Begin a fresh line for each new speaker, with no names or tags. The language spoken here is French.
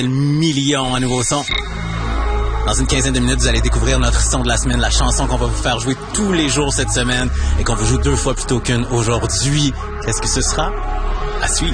millions à nouveau son. Dans une quinzaine de minutes, vous allez découvrir notre son de la semaine, la chanson qu'on va vous faire jouer tous les jours cette semaine et qu'on vous joue 2 fois plutôt qu'une aujourd'hui. Qu'est-ce que ce sera? À suivre.